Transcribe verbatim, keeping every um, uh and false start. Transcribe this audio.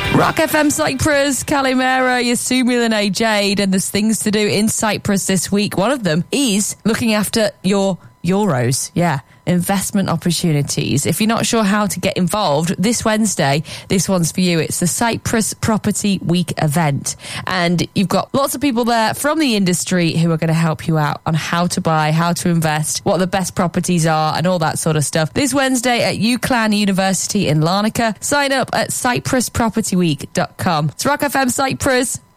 Rock F M Cyprus, Kalimera, Yasumilane, Jade, and there's things to do in Cyprus this week. One of them is looking after your euros. Yeah. Investment opportunities. If you're not sure how to get involved, this Wednesday, this one's for you. It's the Cyprus Property Week event. And you've got lots of people there from the industry who are going to help you out on how to buy, how to invest, what the best properties are, and all that sort of stuff. This Wednesday at UCLan University in Larnaca. Sign up at cyprus property week dot com. It's Rock F M Cyprus.